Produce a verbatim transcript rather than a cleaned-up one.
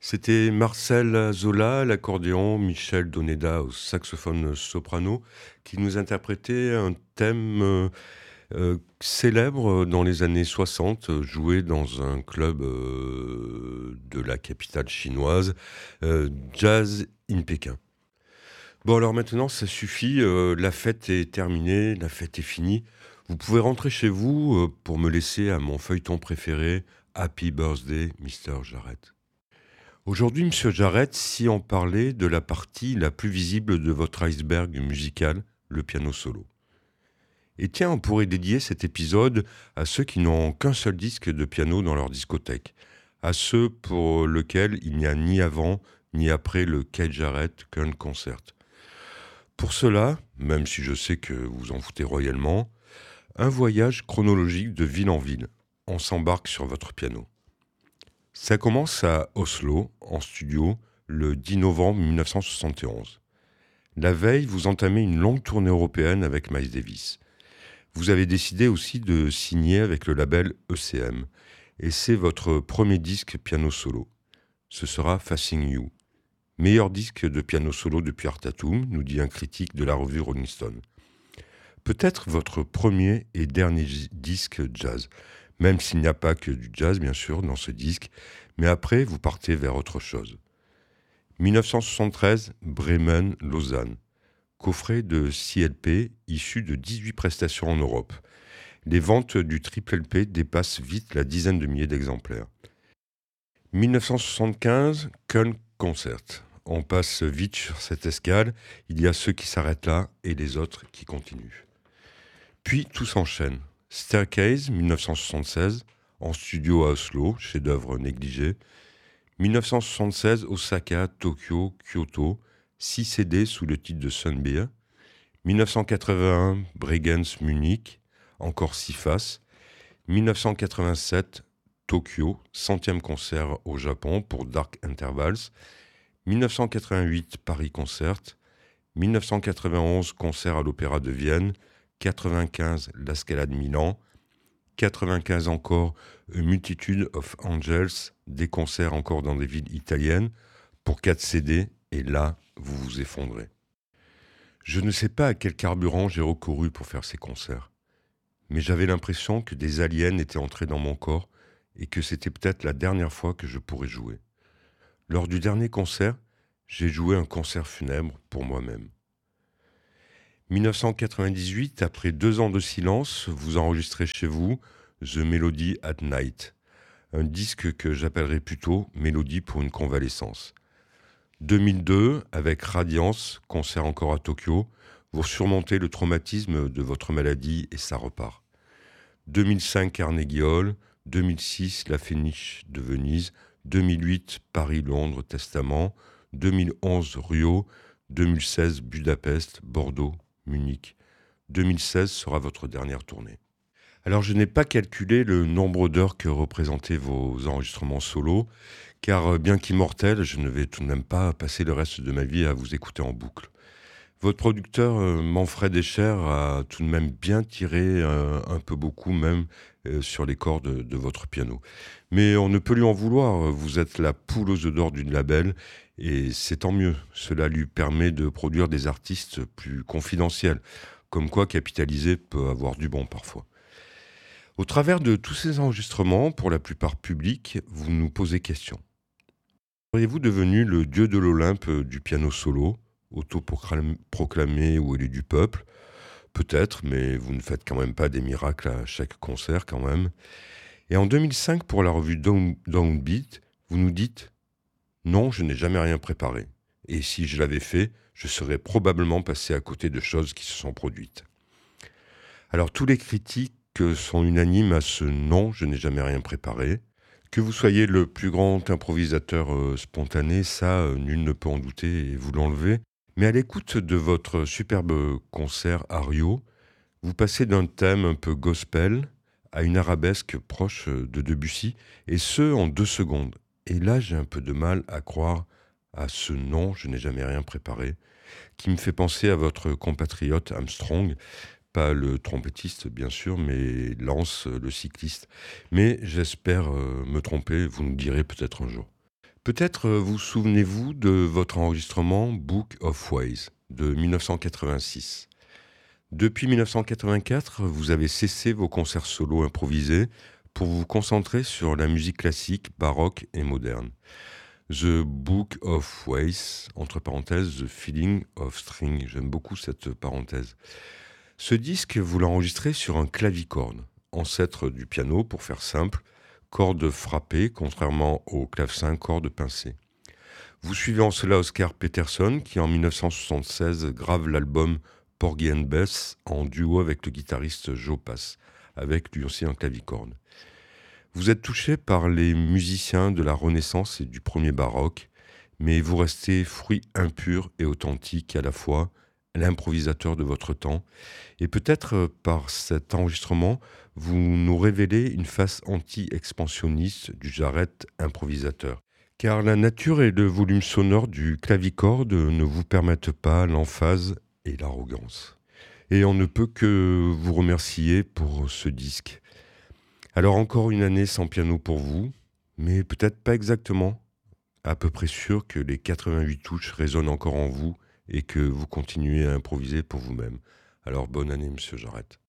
C'était Marcel Zola à l'accordéon, Michel Doneda au saxophone soprano, qui nous interprétait un thème euh, euh, célèbre dans les années soixante, euh, joué dans un club euh, de la capitale chinoise, euh, Jazz in Pékin. Bon alors maintenant ça suffit, euh, la fête est terminée, la fête est finie. Vous pouvez rentrer chez vous euh, pour me laisser à mon feuilleton préféré, Happy Birthday, Mister Jarrett. Aujourd'hui, Monsieur Jarrett, si on parlait de la partie la plus visible de votre iceberg musical, le piano solo. Et tiens, on pourrait dédier cet épisode à ceux qui n'ont qu'un seul disque de piano dans leur discothèque, à ceux pour lesquels il n'y a ni avant ni après le Keith Jarrett Köln Concert. Pour cela, même si je sais que vous en foutez royalement, un voyage chronologique de ville en ville. On s'embarque sur votre piano. Ça commence à Oslo, en studio, le dix novembre mille neuf cent soixante et onze. La veille, vous entamez une longue tournée européenne avec Miles Davis. Vous avez décidé aussi de signer avec le label E C M, et c'est votre premier disque piano solo. Ce sera Facing You. Meilleur disque de piano solo depuis Art Tatum, nous dit un critique de la revue Rolling Stone. Peut-être votre premier et dernier disque jazz, même s'il n'y a pas que du jazz, bien sûr, dans ce disque, mais après, vous partez vers autre chose. dix-neuf cent soixante-treize, Bremen, Lausanne. Coffret de six L P issu de dix-huit prestations en Europe. Les ventes du triple L P dépassent vite la dizaine de milliers d'exemplaires. dix-neuf cent soixante-quinze, Köln Concert. On passe vite sur cette escale, il y a ceux qui s'arrêtent là et les autres qui continuent. Puis tout s'enchaîne. Staircase, dix-neuf cent soixante-seize, en studio à Oslo, chef-d'œuvre négligé. dix-neuf cent soixante-seize, Osaka, Tokyo, Kyoto, six C D sous le titre de Sunbeer. dix-neuf cent quatre-vingt-un, Bregenz, Munich, encore six faces. dix-neuf cent quatre-vingt-sept, Tokyo, centième concert au Japon pour Dark Intervals. dix-neuf cent quatre-vingt-huit, Paris Concert. dix-neuf cent quatre-vingt-onze, concert à l'Opéra de Vienne. quatre-vingt-quinze, La Scala de Milan. quatre-vingt-quinze encore, A Multitude of Angels, des concerts encore dans des villes italiennes, pour quatre C D, et là, vous vous effondrez. Je ne sais pas à quel carburant j'ai recouru pour faire ces concerts, mais j'avais l'impression que des aliens étaient entrés dans mon corps et que c'était peut-être la dernière fois que je pourrais jouer. Lors du dernier concert, j'ai joué un concert funèbre pour moi-même. dix-neuf cent quatre-vingt-dix-huit, après deux ans de silence, vous enregistrez chez vous The Melody at Night, un disque que j'appellerais plutôt Mélodie pour une convalescence. deux mille deux, avec Radiance, concert encore à Tokyo, vous surmontez le traumatisme de votre maladie et ça repart. deux mille cinq, Carnegie Hall, deux mille six, La Féniche de Venise, deux mille huit, Paris-Londres, Testament, deux mille onze, Rio, deux mille seize, Budapest, Bordeaux, Munich. deux mille seize sera votre dernière tournée. Alors je n'ai pas calculé le nombre d'heures que représentaient vos enregistrements solos, car bien qu'immortel, je ne vais tout de même pas passer le reste de ma vie à vous écouter en boucle. Votre producteur, euh, Manfred Escher, a tout de même bien tiré euh, un peu beaucoup même euh, sur les cordes de, de votre piano. Mais on ne peut lui en vouloir, vous êtes la poule aux œufs d'or du label, et c'est tant mieux. Cela lui permet de produire des artistes plus confidentiels, comme quoi capitaliser peut avoir du bon parfois. Au travers de tous ces enregistrements, pour la plupart publics, vous nous posez question. Seriez-vous devenu le dieu de l'Olympe du piano solo, autoproclamé ou élu du peuple? Peut-être, mais vous ne faites quand même pas des miracles à chaque concert quand même. Et en deux mille cinq, pour la revue Down, Downbeat, vous nous dites « Non, je n'ai jamais rien préparé. Et si je l'avais fait, je serais probablement passé à côté de choses qui se sont produites. » Alors tous les critiques sont unanimes à ce « Non, je n'ai jamais rien préparé ». Que vous soyez le plus grand improvisateur euh, spontané, ça, euh, nul ne peut en douter et vous l'enlevez. Mais à l'écoute de votre superbe concert à Rio, vous passez d'un thème un peu gospel à une arabesque proche de Debussy, et ce, en deux secondes. Et là, j'ai un peu de mal à croire à ce « non, je n'ai jamais rien préparé », qui me fait penser à votre compatriote Armstrong, pas le trompettiste bien sûr, mais Lance, le cycliste. Mais j'espère euh, me tromper, vous nous direz peut-être un jour. Peut-être euh, vous souvenez-vous de votre enregistrement Book of Ways de mille neuf cent quatre-vingt-six. Depuis mille neuf cent quatre-vingt-quatre, vous avez cessé vos concerts solo improvisés pour vous concentrer sur la musique classique, baroque et moderne. The Book of Ways, entre parenthèses, The Feeling of String. J'aime beaucoup cette parenthèse. Ce disque, vous l'enregistrez sur un clavicorde, ancêtre du piano pour faire simple, cordes frappées, contrairement au clavecin, cordes pincées. Vous suivez en cela Oscar Peterson, qui en mille neuf cent soixante-seize grave l'album Porgy and Bess en duo avec le guitariste Joe Pass, avec lui aussi un clavicorde. Vous êtes touché par les musiciens de la Renaissance et du premier baroque, mais vous restez fruit impur et authentique à la fois, l'improvisateur de votre temps, et peut-être par cet enregistrement, vous nous révélez une face anti-expansionniste du Jarrett improvisateur. Car la nature et le volume sonore du clavicorde ne vous permettent pas l'emphase et l'arrogance. Et on ne peut que vous remercier pour ce disque. Alors encore une année sans piano pour vous, mais peut-être pas exactement. À peu près sûr que les quatre-vingt-huit touches résonnent encore en vous et que vous continuez à improviser pour vous-même. Alors bonne année, Monsieur Jarrett.